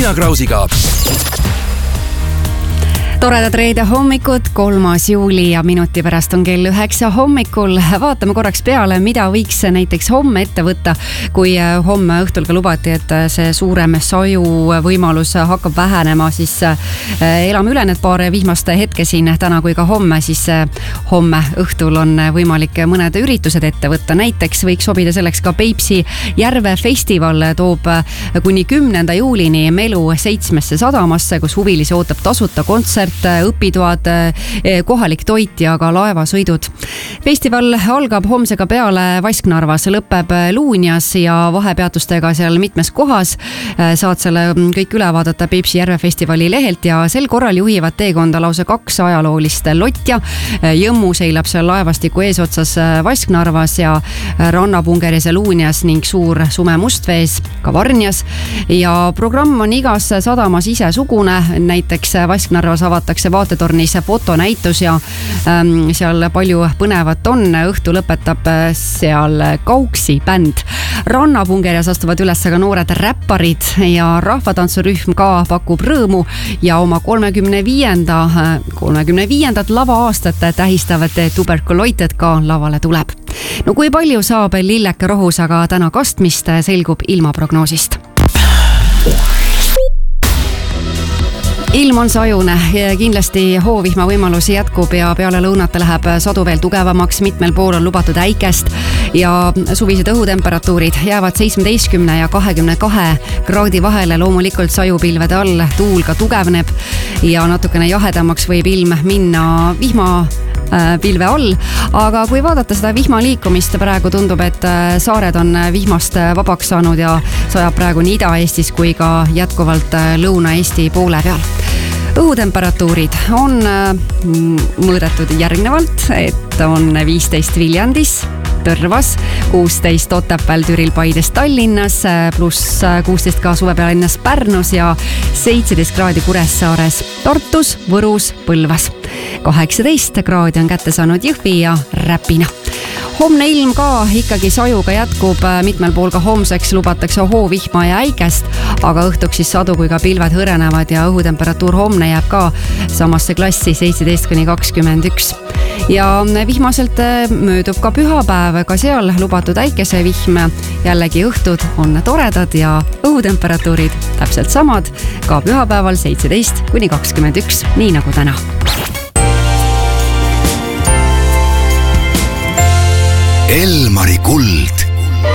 Tiina Krausiga. Toredad reede hommikud, 3. juuli ja minuti pärast on kell 9 hommikul. Vaatame korraks peale, mida võiks näiteks homme ette võtta, kui homme õhtul ka lubati, et see suurem saju võimalus hakkab vähenema, siis elame üle need paar vihmast hetke siin täna kui ka homme, siis homme õhtul on võimalik mõned üritused ette võtta. Näiteks võiks sobida selleks ka Peipsi järve festival, toob kuni 10. juulini melu 7 sadamasse, kus huvilisi ootab tasuta kontsert, õpitoad, kohalik toit ja ka laevasõidud. Festival algab homsega peale Vasknarvas, lõpeb Luunjas ja vahepeatustega seal mitmes kohas. Saad selle kõik üle vaadata Peipsi järve festivali lehelt ja sel korral juhivad teekonda lausa 2 ajaloolist lotja. Jõmmu seilab seal laevastiku eesotsas Vasknarvas ja Rannapungeris ja Luunjas ning suur Sume Mustvees ka Varnjas. Ja programm on igas sadamas isesugune, näiteks Vasknarvas avatakse vaatetornis fotonäitus ja seal palju põnevat on. Õhtu lõpetab seal Kauksi bänd. Rannapungeris astuvad üles ka noored räpparid ja rahvatantsurühm ka pakub rõõmu ja oma 35. lava-aastat tähistavad tuberkuloited ka lavale tuleb. No kui palju saab lilleke rohus, aga täna kastmist selgub ilmaprognoosist. Ilm on sajune, kindlasti hoovihma võimalusi jätkub ja peale lõunate läheb sadu veel tugevamaks, mitmel pool on lubatud äikest ja suvised õhutemperatuurid jäävad 17 ja 22 kraadi vahele. Loomulikult sajupilvede all tuul ka tugevneb ja natukene jahedamaks võib ilm minna vihmapilve all, aga kui vaadata seda vihma liikumist, praegu tundub, et saared on vihmast vabaks saanud ja sajab praegu nii Ida-Eestis kui ka jätkuvalt Lõuna-Eesti poole peal. Õhutemperatuurid on mõõdetud järgnevalt, et on 15 Viljandis, Tõrvas, 16 Otepääl, Türil, Paides, Tallinnas, pluss 16 ka Suvepealinnas Pärnus ja 17 kraadi Kuressaares, Tartus, Võrus, Põlvas. 18 kraadi on kätte saanud Jõhvi ja Räpina. Homne ilm ka ikkagi sajuga jätkub, mitmel pool ka homseks lubatakse hoovihma ja äikest, aga õhtuks siis sadu kui ka pilved hõrenevad ja õhutemperatuur homne jääb ka samasse klassi 17-21. Ja vihmaselt möödub ka pühapäev, ka seal lubatud äikesevihm. Jällegi õhtud on toredad ja õhutemperatuurid täpselt samad, ka pühapäeval 17-21, nii nagu täna. Elmari kuld.